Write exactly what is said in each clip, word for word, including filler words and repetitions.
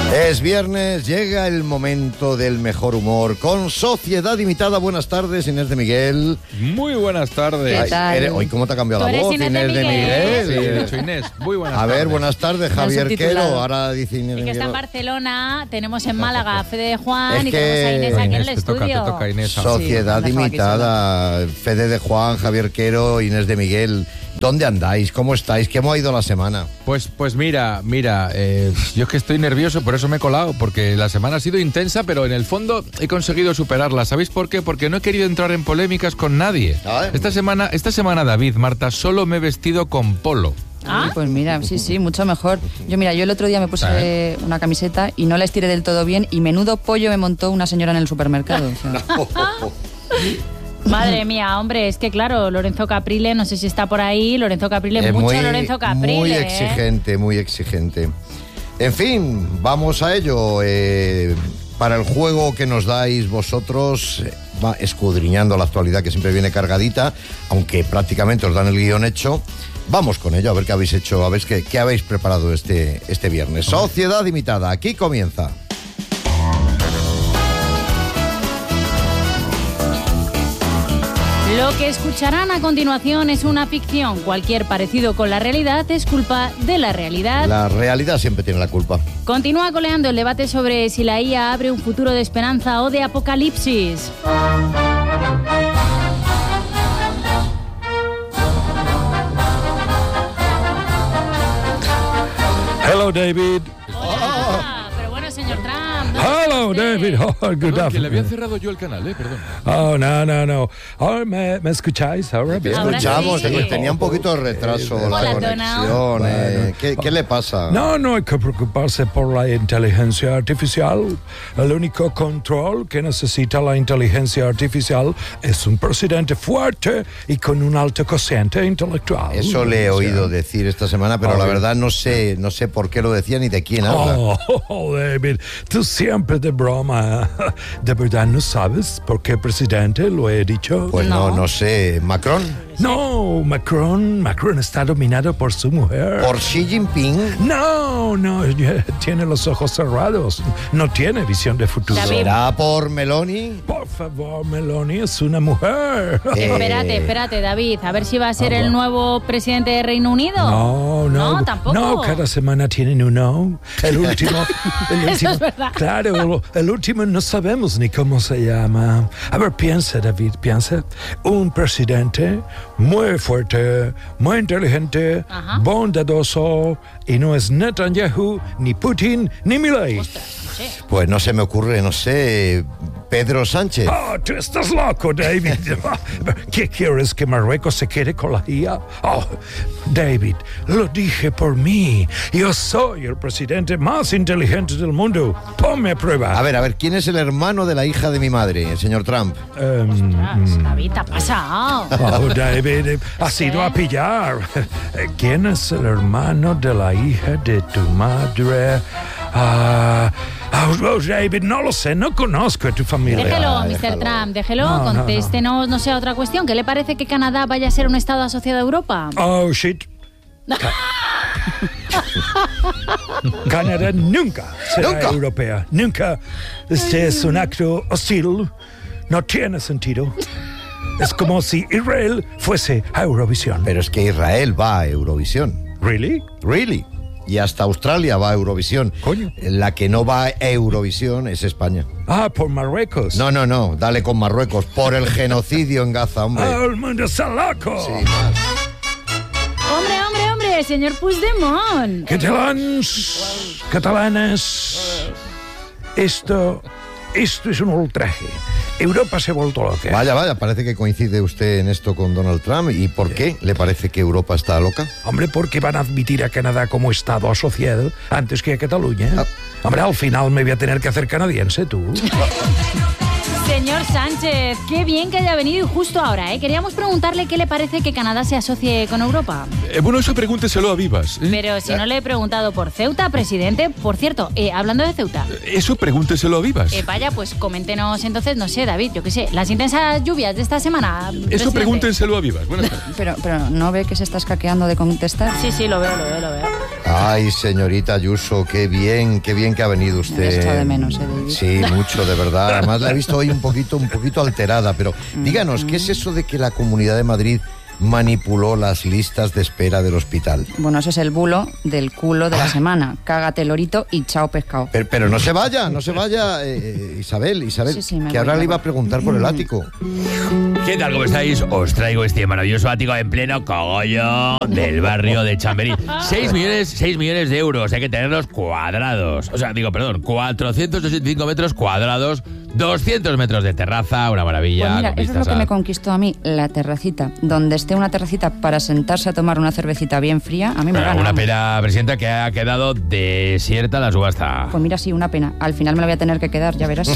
Es viernes, llega el momento del mejor humor con Sociedad Imitada. Buenas tardes, Inés de Miguel. Muy buenas tardes. ¿Qué tal? Eres, hoy, ¿cómo te ha cambiado la voz, Inés, Inés de de Miguel? Miguel. Sí, he dicho Inés. Muy buenas A tardes. ver, buenas tardes, Javier Quero. Ahora dice Inés de Es que está en Miguel. Barcelona, tenemos en Málaga a Fede de Juan Es y que- tenemos a Inés aquí en Inés, el te toca, estudio. te toca, Inés. Sociedad Sí, Imitada, Fede de Juan, Javier Quero, Inés de Miguel. ¿Dónde andáis? ¿Cómo estáis? ¿Cómo ha ido la semana? Pues, pues mira, mira, eh, yo es que estoy nervioso, por eso me he colado, porque la semana ha sido intensa, pero en el fondo he conseguido superarla. ¿Sabéis por qué? Porque no he querido entrar en polémicas con nadie. Ah, ¿eh? Esta semana, esta semana, David, Marta, solo me he vestido con polo. ¿Ah? Pues mira, sí, sí, mucho mejor. Yo mira, yo el otro día me puse ¿Eh? una camiseta y no la estiré del todo bien y menudo pollo me montó una señora en el supermercado. O sea. Madre mía, hombre, es que claro, Lorenzo Caprile, no sé si está por ahí, Lorenzo Caprile, Es mucho muy, Lorenzo Caprile. muy ¿eh? exigente, muy exigente. En fin, vamos a ello. Eh, para el juego que nos dais vosotros, eh, va escudriñando la actualidad que siempre viene cargadita, aunque prácticamente os dan el guión hecho. Vamos con ello, a ver qué habéis hecho, a ver qué, qué habéis preparado este, este viernes. Sociedad Imitada, aquí comienza. Lo que escucharán a continuación es una ficción. Cualquier parecido con la realidad es culpa de la realidad. La realidad siempre tiene la culpa. Continúa coleando el debate sobre si la I A abre un futuro de esperanza o de apocalipsis. Hello, David. Hola, pero bueno, señor Trump. ¿no? Hello, David. Oh, good Perdón, que le había afternoon. cerrado yo el canal, eh, perdón. Oh, no, no, no. Ahora me, me escucháis ahora bien. Ahora Escuchamos, sí. tenía un poquito de retraso la Hola, conexión. eh. ¿Qué, ¿Qué le pasa? No, no hay que preocuparse por la inteligencia artificial. El único control que necesita la inteligencia artificial es un presidente fuerte y con un alto cociente intelectual. Eso le he O sea, oído decir esta semana, pero Ah, la bien. verdad no sé, no sé por qué lo decía ni de quién habla. Oh, oh, David, tú siempre de broma. ¿De verdad no sabes por qué presidente lo he dicho? Pues no, No. no sé. ¿Macron? No, Macron, Macron está dominado por su mujer. ¿Por Xi Jinping? No, no, tiene los ojos cerrados, no tiene visión de futuro. David. ¿Será por Meloni? Por favor, Meloni es una mujer. Eh, Espérate, espérate, David, a ver si va a ser Ah, el va. nuevo presidente de Reino Unido. No, no, No, tampoco. No, cada semana tienen uno. El último, el Eso último, es verdad. claro, el último no sabemos ni cómo se llama. A ver, piensa, David, piensa. Un presidente muy fuerte, muy inteligente, Ajá. bondadoso, y no es Netanyahu, ni Putin, ni Milei. Ostras, no sé. Pues no se me ocurre, no sé. Pedro Sánchez. Oh, tú estás loco, David. ¿Qué quieres, que Marruecos se quede con la I A? Oh, David, lo dije por mí. Yo soy el presidente más inteligente del mundo. Ponme a prueba. A ver, a ver, ¿quién es el hermano de la hija de mi madre, el señor Trump? Em, Ostras, David, te ha pasado. oh, David, eh, has ido a pillar. Eh, ¿Quién es el hermano de la hija de tu madre? Ah, oh, oh, David, no lo sé, no conozco a tu familia. Déjelo, Ah, mister déjalo. Trump, déjelo, No, no, no. contéstenos, no sé, otra cuestión. ¿Qué le parece que Canadá vaya a ser un estado asociado a Europa? Oh, shit. Ca- Canadá nunca será Nunca. europea. Nunca. Este es un acto hostil. No tiene sentido. Es como si Israel fuese a Eurovisión. Pero es que Israel va a Eurovisión. ¿Really? Really. Y hasta Australia va a Eurovisión. Coño. La que no va a Eurovisión es España. Ah, por Marruecos. No, no, no. Dale con Marruecos. Por el genocidio en Gaza, hombre. Ah, el mundo está loco. Sí, más. Hombre, hombre, hombre, señor Puigdemont. Catalans, catalanes, esto, esto es un ultraje. Europa se ha vuelto loca. Vaya, vaya, parece que coincide usted en esto con Donald Trump. ¿Y por qué le parece que Europa está loca? Hombre, porque van a admitir a Canadá como Estado asociado antes que a Cataluña. Ah. Hombre, al final me voy a tener que hacer canadiense, tú. Señor Sánchez, qué bien que haya venido y justo ahora, ¿eh? Queríamos preguntarle qué le parece que Canadá se asocie con Europa. Eh, bueno, eso pregúnteselo a Vivas. ¿eh? Pero si no le he preguntado por Ceuta, presidente. Por cierto, eh, hablando de Ceuta. Eso pregúnteselo a Vivas. Eh, vaya, pues coméntenos entonces, no sé, David, yo qué sé, las intensas lluvias de esta semana. Eso presidente. pregúntenselo a Vivas. Buenas tardes. Pero, pero no ve que se está escaqueando de contestar. Sí, sí, lo veo, lo veo, lo veo. Ay, señorita Ayuso, qué bien, qué bien que ha venido usted. Me he echado de menos, ¿eh, David? Sí, mucho, de verdad. Además la he visto hoy un poquito, un poquito alterada, pero díganos, ¿qué es eso de que la Comunidad de Madrid manipuló las listas de espera del hospital? Bueno, ese es el bulo del culo de la semana. Cágate lorito y chao pescado. Pero, pero no se vaya, no se vaya, eh, Isabel, Isabel, Sí, sí, me que voy, ahora me le iba a voy. preguntar por el ático. ¿Qué tal? ¿Cómo estáis? Os traigo este maravilloso ático en pleno cogollo del barrio de Chamberí. seis millones, seis millones de euros. Hay que tenerlos cuadrados. O sea, digo, perdón, cuatrocientos ochenta y cinco metros cuadrados, doscientos metros de terraza, una maravilla. Pues mira, con eso es lo vistas que a- me conquistó a mí, la terracita. Donde esté una terracita para sentarse a tomar una cervecita bien fría, a mí me Bueno, gana. una vamos. pena, presidenta, que ha quedado desierta la subasta. Pues mira, sí, una pena. Al final me la voy a tener que quedar, ya verás.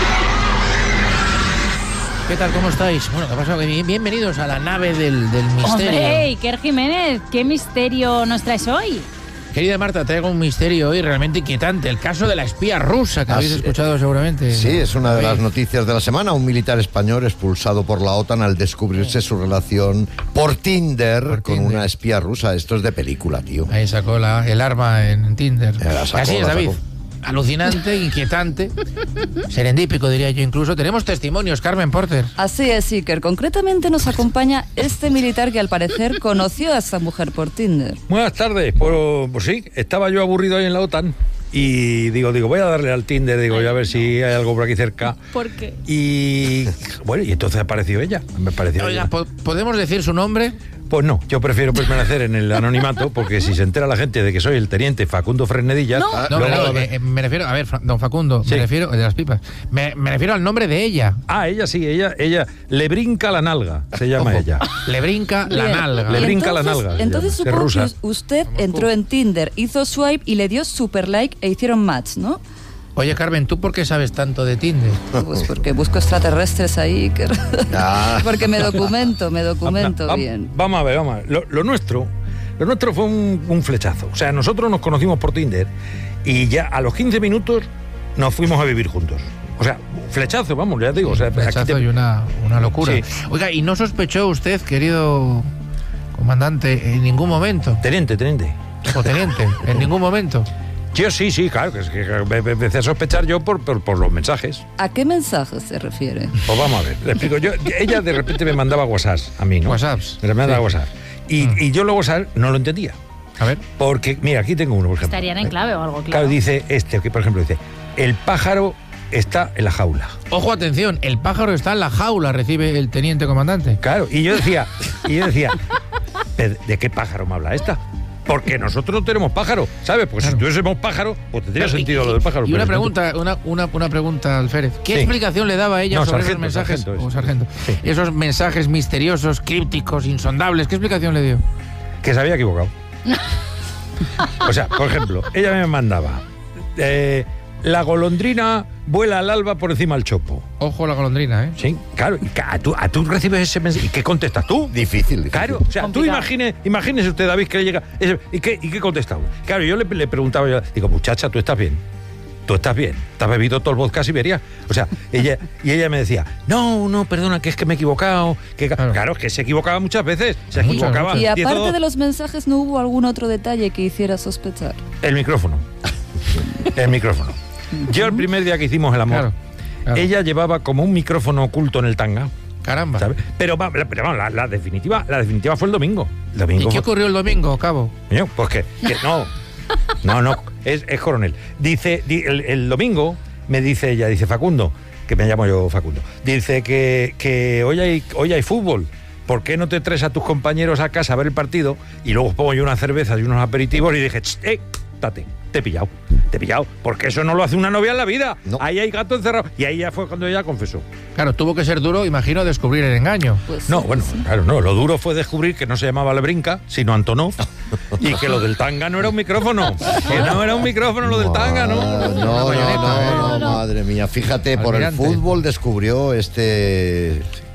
¿Qué tal? ¿Cómo estáis? Bueno, ¿qué pasa? Bien- Bienvenidos a la nave del, del misterio. Hombre, Iker Jiménez, ¿qué misterio nos traes hoy? Querida Marta, traigo un misterio hoy realmente inquietante. El caso de la espía rusa, que Ah, habéis sí. escuchado seguramente. Sí, es una de Sí. las noticias de la semana. Un militar español expulsado por la OTAN al descubrirse su relación por Tinder Por con Tinder. una espía rusa. Esto es de película, tío. Ahí sacó la- el arma en Tinder. Eh, la sacó, Así es, la David. sacó. Alucinante, inquietante, serendípico, diría yo incluso. Tenemos testimonios, Carmen Porter. Así es, Iker. Concretamente nos acompaña este militar que al parecer conoció a esta mujer por Tinder. Buenas tardes. Pues, pues sí, estaba yo aburrido ahí en la OTAN y digo, digo, voy a darle al Tinder, digo, yo a ver si hay algo por aquí cerca. ¿Por qué? Y bueno, y entonces apareció ella. Me pareció Oiga, ella. ¿po- ¿podemos decir su nombre? Pues no, yo prefiero permanecer en el anonimato porque si se entera la gente de que soy el teniente Facundo Fresnedillas, No. No, luego- no, no, eh, eh, me refiero, a ver, Fra- don Facundo, Sí. me refiero, de las pipas, me, me refiero al nombre de ella. Ah, ella sí, ella, ella le brinca la nalga, se llama Ojo. ella. Le brinca la Bien. nalga. Le Y brinca la entonces- nalga, se Entonces llama, que es supongo rusa. que usted entró en Tinder, hizo swipe y le dio super like e hicieron match, ¿no? Oye, Carmen, ¿tú por qué sabes tanto de Tinder? Pues porque busco extraterrestres ahí, Iker. Ah. Porque me documento, me documento Va- va- bien. Vamos a ver, vamos a ver. Lo, lo nuestro, lo nuestro fue un, un flechazo. O sea, nosotros nos conocimos por Tinder y ya a los quince minutos nos fuimos a vivir juntos. O sea, flechazo, vamos, ya te digo. O sea, aquí Rechazo te- y una, una locura. Sí. Oiga, ¿y no sospechó usted, querido comandante, en ningún momento? Teniente, teniente. O teniente, en ningún momento. Yo sí, sí, claro, que, es que me- me empecé a sospechar yo por, por, por los mensajes. ¿A qué mensajes se refiere? Pues vamos a ver, le explico. Yo, ella de repente me mandaba WhatsApp a mí, ¿no? WhatsApps. Me mandaba Sí. WhatsApp. Y, Mm. y yo los WhatsApp no lo entendía. A ver. Porque, mira, aquí tengo uno, por ejemplo. Estarían en clave o algo, Claro, claro. dice este, que por ejemplo dice, el pájaro está en la jaula. Ojo, atención, el pájaro está en la jaula, recibe el teniente comandante. Claro, y yo decía, y yo decía, ¿de de qué pájaro me habla esta? Porque nosotros no tenemos pájaro, ¿sabes? Pues Claro. si tuviésemos pájaro, pues tendría Pero, sentido y- lo del pájaro. Y pero una no- pregunta, una, una, una pregunta, Alférez. ¿Qué Sí. explicación le daba ella No, sobre sargento, esos mensajes? sargento es. O sargento. Sí. Esos mensajes misteriosos, crípticos, insondables. ¿Qué explicación le dio? Que se había equivocado. O sea, por ejemplo, ella me mandaba, eh, la golondrina vuela al alba por encima del chopo. Ojo a la golondrina, ¿eh? Sí, claro. Y ca- tú, a tú recibes ese mensaje. ¿Y qué contestas tú? Difícil, difícil. Claro, o sea, tú Complicado. imagine, imagínese usted, David, que le llega. ese- ¿Y qué, y qué contestaba? Claro, yo le, le preguntaba, yo, digo, muchacha, ¿tú estás bien? ¿Tú estás bien? ¿Te has bebido todo el vodka Siberia? O sea, ella, y ella me decía, no, no, perdona, que es que me he equivocado. Que, Claro. claro. que se equivocaba muchas veces. Se Muchas, equivocaba. muchas. Y diez aparte o- de los mensajes, ¿no hubo algún otro detalle que hiciera sospechar? El micrófono. El micrófono. Yo el primer día que hicimos el amor, Claro, claro. ella llevaba como un micrófono oculto en el tanga, Caramba. ¿sabes? Pero, va- pero vamos, la, la definitiva, la definitiva fue el domingo. El ¿Y domingo qué fue- ocurrió el domingo, cabo? Coño, pues que, que no, no, no, es, es coronel. Dice, di- el, el domingo me dice ella, dice Facundo, que me llamo yo Facundo, dice que, que hoy, hay, hoy hay fútbol. ¿Por qué no te traes a tus compañeros a casa a ver el partido? Y luego pongo yo unas cervezas y unos aperitivos y dije, "Ch, eh, tate, te he pillado, te he pillado. Porque eso no lo hace una novia en la vida. No. Ahí hay gato encerrado. Y ahí ya fue cuando ella confesó. Claro, tuvo que ser duro, imagino, descubrir el engaño. Pues No, sí, bueno, sí. claro, no. Lo duro fue descubrir que no se llamaba Lebrinca, sino Antonov. Y que lo del tanga no era un micrófono. Que no era un micrófono lo del tanga, ¿no? No, no, bayoneta, no, ¿eh? no, madre mía. Fíjate, por el Almirante. fútbol descubrió este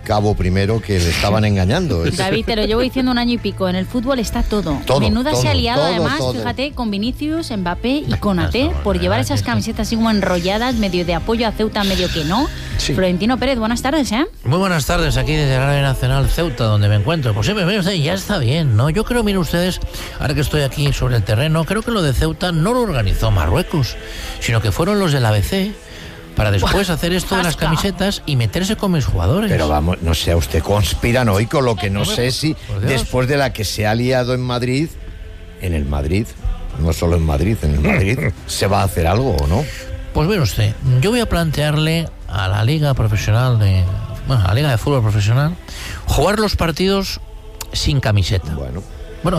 cabo primero que le estaban engañando. Es- David, te lo llevo diciendo un año y pico. En el fútbol está todo. Todo, Menuda todo, se ha liado, todo, además, todo. fíjate, con Vinicius, Mbappé y Konaté por llevar esas camisetas así como enrolladas, medio de apoyo a Ceuta, medio que no. Sí. Florentino Pérez, buenas tardes, ¿eh? Muy buenas tardes, aquí desde la Radio Nacional Ceuta, donde me encuentro. Pues sí, mire usted, ya está bien, ¿no? Yo creo, miren ustedes, ahora que estoy aquí sobre el terreno, creo que lo de Ceuta no lo organizó Marruecos, sino que fueron los del A B C para después hacer esto de las camisetas y meterse con mis jugadores. Pero vamos, no sea usted conspiranoico, lo que no sé si por Dios. después de la que se ha liado en Madrid, en el Madrid, no solo en Madrid, en el Madrid, ¿se va a hacer algo o no? Pues mire usted, yo voy a plantearle a la Liga Profesional de... Bueno, a la Liga de Fútbol Profesional, jugar los partidos sin camiseta. Bueno.